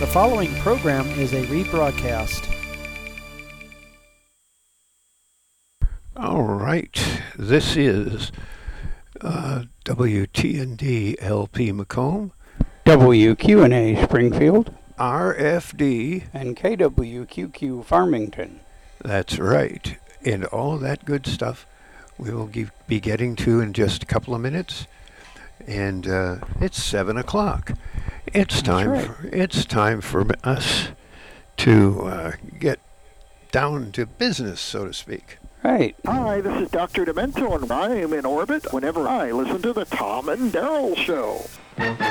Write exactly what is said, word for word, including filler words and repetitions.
The following program is a rebroadcast. All right, this is uh, W T N D L P Macomb, W Q N A Springfield, R F D, and K W Q Q Farmington. That's right, and all that good stuff we will ge- be getting to in just a couple of minutes. And uh, it's seven o'clock. It's time. right. For, it's time for us to uh, get down to business, so to speak. Right. Hi, this is Doctor Demento, and I am in orbit whenever I listen to the Tom and Daryl Show.